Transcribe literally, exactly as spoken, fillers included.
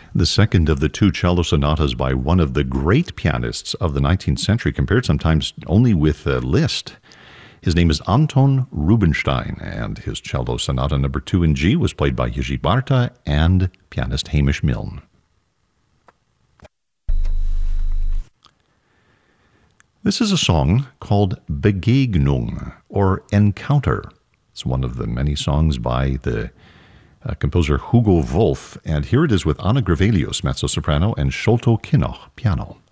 The second of the two cello sonatas by one of the great pianists of the nineteenth century, compared sometimes only with uh, Liszt. His name is Anton Rubinstein, and his cello sonata number two in G was played by Jiří Bárta and pianist Hamish Milne. This is a song called Begegnung, or Encounter. It's one of the many songs by the uh, composer Hugo Wolf, and here it is with Anna Grevelius, mezzo-soprano, and Sholto Kinnoch, piano.